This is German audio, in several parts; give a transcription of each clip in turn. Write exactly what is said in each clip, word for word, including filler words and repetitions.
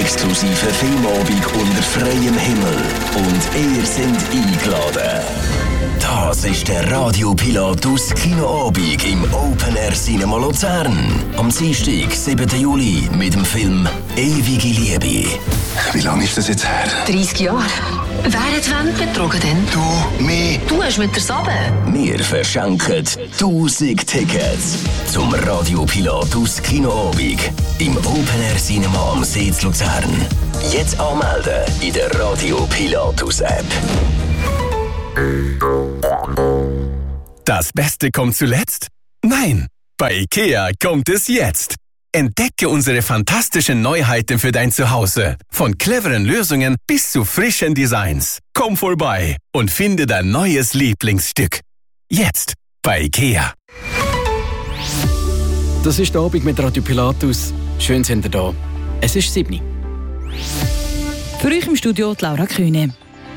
exklusiven Filmabend unter freiem Himmel. Und ihr seid eingeladen. Das ist der Radio Pilatus Kinoabend im Open Air Cinema Luzern. Am Dienstag, siebten Juli, mit dem Film «Ewige Liebe». Wie lange ist das jetzt her? dreißig Jahre. Wer hat die Wand betrogen denn? Du, mich. Du hast mit der Sabe. Wir verschenken tausend Tickets zum Radio Pilatus Kinoabend im Open Air Cinema am See zu Luzern. Jetzt anmelden in der Radio Pilatus App. Das Beste kommt zuletzt? Nein, bei IKEA kommt es jetzt. Entdecke unsere fantastischen Neuheiten für dein Zuhause. Von cleveren Lösungen bis zu frischen Designs. Komm vorbei und finde dein neues Lieblingsstück. Jetzt bei IKEA. Das ist der Abend mit Radio Pilatus. Schön sind ihr da. Es ist sieben. Für euch im Studio die Laura Kühne.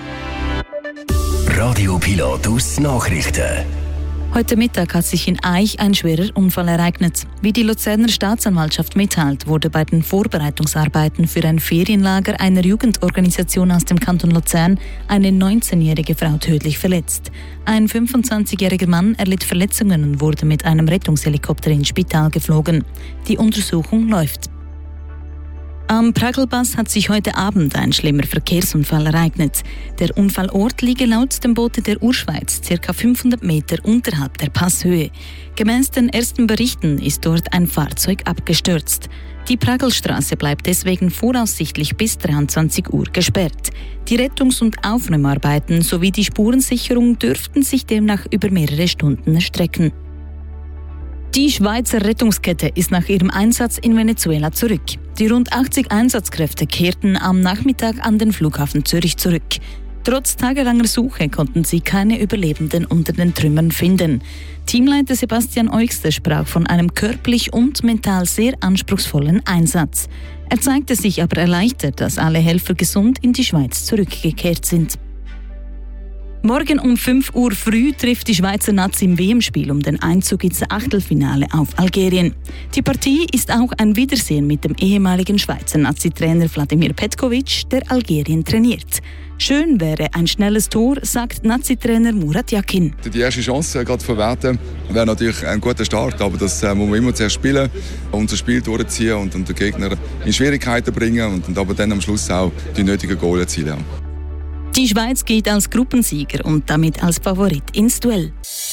Radio Pilatus Nachrichten. Heute Mittag hat sich in Aich ein schwerer Unfall ereignet. Wie die Luzerner Staatsanwaltschaft mitteilt, wurde bei den Vorbereitungsarbeiten für ein Ferienlager einer Jugendorganisation aus dem Kanton Luzern eine neunzehnjährige Frau tödlich verletzt. Ein fünfundzwanzigjähriger Mann erlitt Verletzungen und wurde mit einem Rettungshelikopter ins Spital geflogen. Die Untersuchung läuft. Am Pragelpass hat sich heute Abend ein schlimmer Verkehrsunfall ereignet. Der Unfallort liege laut dem Bote der Urschweiz ca. fünfhundert Meter unterhalb der Passhöhe. Gemäss den ersten Berichten ist dort ein Fahrzeug abgestürzt. Die Pragelstraße bleibt deswegen voraussichtlich bis dreiundzwanzig Uhr gesperrt. Die Rettungs- und Aufnahmearbeiten sowie die Spurensicherung dürften sich demnach über mehrere Stunden erstrecken. Die Schweizer Rettungskette ist nach ihrem Einsatz in Venezuela zurück. Die rund achtzig Einsatzkräfte kehrten am Nachmittag an den Flughafen Zürich zurück. Trotz tagelanger Suche konnten sie keine Überlebenden unter den Trümmern finden. Teamleiter Sebastian Eugster sprach von einem körperlich und mental sehr anspruchsvollen Einsatz. Er zeigte sich aber erleichtert, dass alle Helfer gesund in die Schweiz zurückgekehrt sind. Morgen um fünf Uhr früh trifft die Schweizer Nazi im W M-Spiel um den Einzug ins Achtelfinale auf Algerien. Die Partie ist auch ein Wiedersehen mit dem ehemaligen Schweizer Nazi-Trainer Vladimir Petkovic, der Algerien trainiert. Schön wäre ein schnelles Tor, sagt Nazi-Trainer Murat Yakin. Die erste Chance äh, gerade verwerten wäre natürlich ein guter Start, aber das äh, muss man immer zuerst spielen, unser Spiel durchziehen und, und den Gegner in Schwierigkeiten bringen und, und aber dann am Schluss auch die nötigen Goal erzielen. Die Schweiz geht als Gruppensieger und damit als Favorit ins Duell.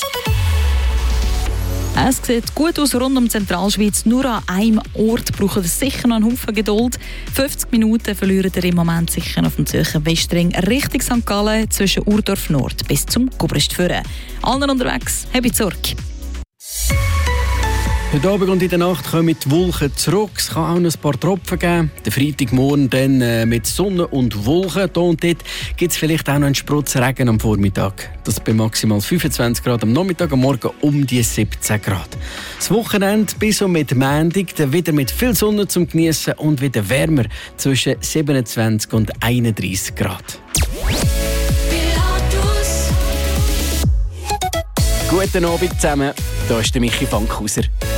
Es sieht gut aus rund um Zentralschweiz. Nur an einem Ort brauchen wir sicher noch einen Haufen Geduld. fünfzig Minuten verlieren wir im Moment sicher auf dem Zürcher Westring Richtung Sankt Gallen zwischen Urdorf Nord bis zum Gubrist führen. Allen unterwegs, habt Sorge. Heute Abend und in der Nacht kommen die Wolken zurück. Es kann auch noch ein paar Tropfen geben. Der Freitagmorgen dann äh, mit Sonne und Wolken. Hier und dort gibt es vielleicht auch noch einen Sprutzen Regen am Vormittag. Das bei maximal fünfundzwanzig Grad am Nachmittag, am Morgen um die siebzehn Grad. Das Wochenende bis und mit Montag dann wieder mit viel Sonne zum Genießen und wieder wärmer zwischen siebenundzwanzig und einunddreißig Grad. Guten Abend zusammen, hier ist der Michi Fankhauser.